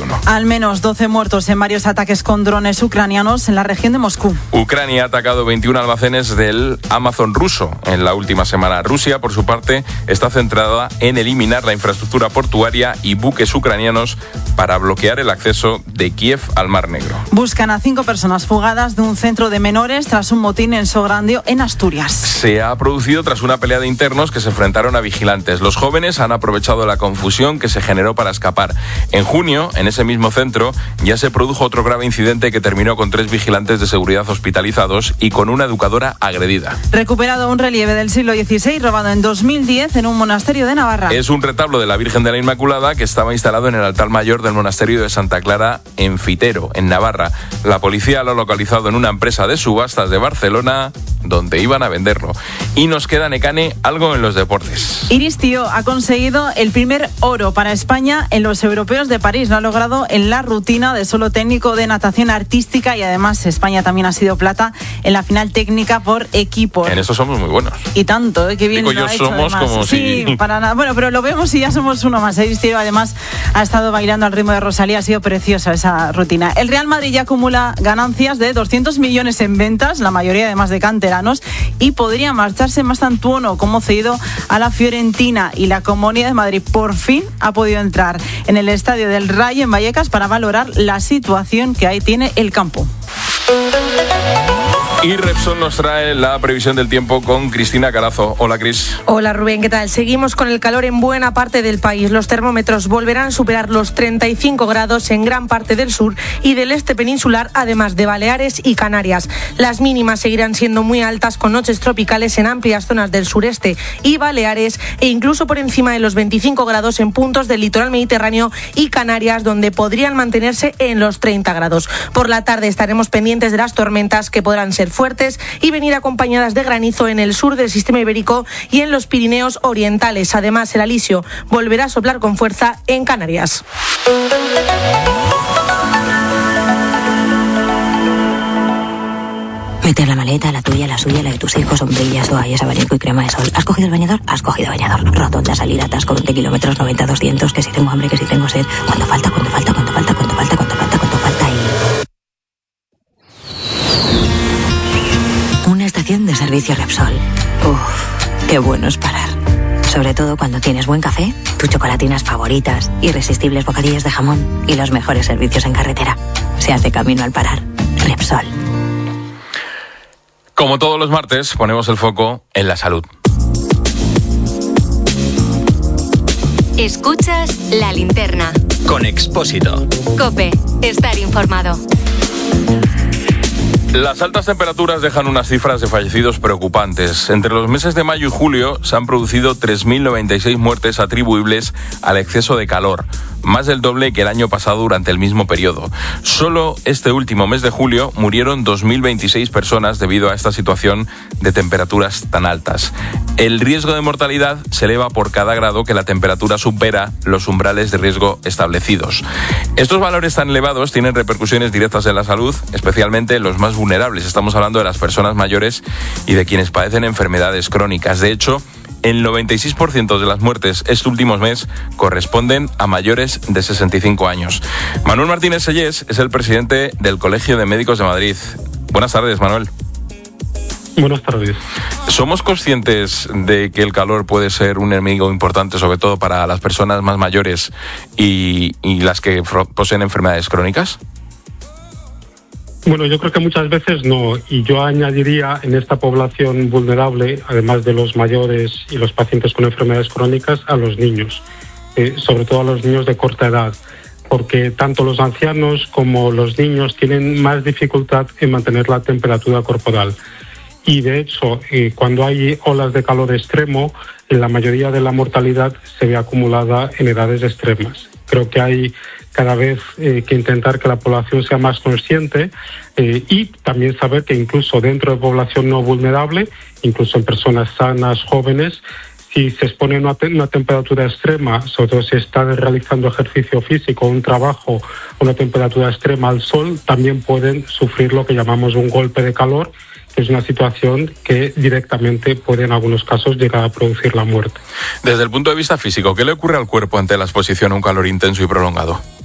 2021. Al menos 12 muertos en varios ataques con drones ucranianos en la región de Moscú. Ucrania ha atacado 21 almacenes del Amazon ruso en la última semana. Rusia, por su parte, está centrada en eliminar la infraestructura portuaria y buques ucranianos para bloquear el acceso de Kiev al Mar Negro. Buscan a 5 personas fugadas de un centro de menores tras un motín en Sograndio, en Asturias. Se ha producido tras una pelea de internos que se enfrentaron a vigilantes. Los jóvenes han aprovechado la confusión que se generó para escapar. En junio, en ese mismo centro, ya se produjo otro grave incidente que terminó con 3 vigilantes de seguridad hospitalizados y con una educadora agredida. Recuperado un relieve del siglo XVI robado en 2010 en un monasterio de Navarra. Es un retablo de la Virgen de la Inmaculada que estaba instalado en el altar mayor del monasterio de Santa Clara en Fitero, en Navarra. La policía lo ha localizado en una empresa de subastas de Barcelona, donde iban a venderlo. Y nos queda, Nekane, algo en los deportes. Iris Tío ha conseguido el primer oro para España en los europeos de París. Lo ha logrado en la rutina de solo técnico de natación artística y además España también ha sido plata en la final técnica por equipos. En eso somos muy buenos. Y tanto, qué bien lo ha hecho. Somos además. como sí, si... para nada. Bueno, pero lo vemos y ya somos uno más. Iris Tío además ha estado bailando al ritmo de Rosalía. Ha sido preciosa esa rutina. El Real Madrid ya acumula ganancias de 200 millones en ventas, la mayoría además de canteranos, y podría marcharse más Antuono como cedido a la Fiorentina, y la Comunidad de Madrid por fin ha podido entrar en el estadio del Rayo en Vallecas para valorar la situación que ahí tiene el campo. Y Repsol nos trae la previsión del tiempo con Cristina Carazo. Hola, Cris. Hola, Rubén, ¿qué tal? Seguimos con el calor en buena parte del país. Los termómetros volverán a superar los 35 grados en gran parte del sur y del este peninsular, además de Baleares y Canarias. Las mínimas seguirán siendo muy altas, con noches tropicales en amplias zonas del sureste y Baleares, e incluso por encima de los 25 grados en puntos del litoral mediterráneo y Canarias, donde podrían mantenerse en los 30 grados. Por la tarde estaremos pendientes de las tormentas, que podrán ser fuertes y venir acompañadas de granizo en el sur del sistema ibérico y en los Pirineos orientales. Además, el alisio volverá a soplar con fuerza en Canarias. Meter la maleta, la tuya, la suya, la de tus hijos, sombrillas, toallas, abanico y crema de sol. ¿Has cogido el bañador? Has cogido bañador. Rotonda, salida, atasco, 20 kilómetros, 90, 200, que si tengo hambre, que si tengo sed. ¿Cuánto falta? ¿Cuánto falta? ¿Cuánto falta? ¿Cuánto falta? ¿Cuánto falta? ¿Cuánto falta? Y... una estación de servicio Repsol. Uf, qué bueno es parar. Sobre todo cuando tienes buen café, tus chocolatinas favoritas, irresistibles bocadillos de jamón y los mejores servicios en carretera. Se hace camino al parar. Repsol. Como todos los martes, ponemos el foco en la salud. Escuchas La Linterna. Con Expósito. COPE. Estar informado. Las altas temperaturas dejan unas cifras de fallecidos preocupantes. Entre los meses de mayo y julio se han producido 3.096 muertes atribuibles al exceso de calor, más del doble que el año pasado durante el mismo periodo. Solo este último mes de julio murieron 2.026 personas debido a esta situación de temperaturas tan altas. El riesgo de mortalidad se eleva por cada grado que la temperatura supera los umbrales de riesgo establecidos. Estos valores tan elevados tienen repercusiones directas en la salud, especialmente en los más vulnerables. Estamos hablando de las personas mayores y de quienes padecen enfermedades crónicas. De hecho, el 96% de las muertes este último mes corresponden a mayores de 65 años. Manuel Martínez Sellés es el presidente del Colegio de Médicos de Madrid. Buenas tardes, Manuel. Buenas tardes. ¿Somos conscientes de que el calor puede ser un enemigo importante, sobre todo para las personas más mayores y las que poseen enfermedades crónicas? Bueno, yo creo que muchas veces no, y yo añadiría en esta población vulnerable, además de los mayores y los pacientes con enfermedades crónicas, a los niños, sobre todo a los niños de corta edad, porque tanto los ancianos como los niños tienen más dificultad en mantener la temperatura corporal. Y de hecho, cuando hay olas de calor extremo, la mayoría de la mortalidad se ve acumulada en edades extremas. Creo que hay cada vez que intentar que la población sea más consciente y también saber que incluso dentro de población no vulnerable, incluso en personas sanas, jóvenes, si se expone a una temperatura extrema, sobre todo si está realizando ejercicio físico, un trabajo, una temperatura extrema al sol, también pueden sufrir lo que llamamos un golpe de calor, que es una situación que directamente puede en algunos casos llegar a producir la muerte. Desde el punto de vista físico, ¿qué le ocurre al cuerpo ante la exposición a un calor intenso y prolongado?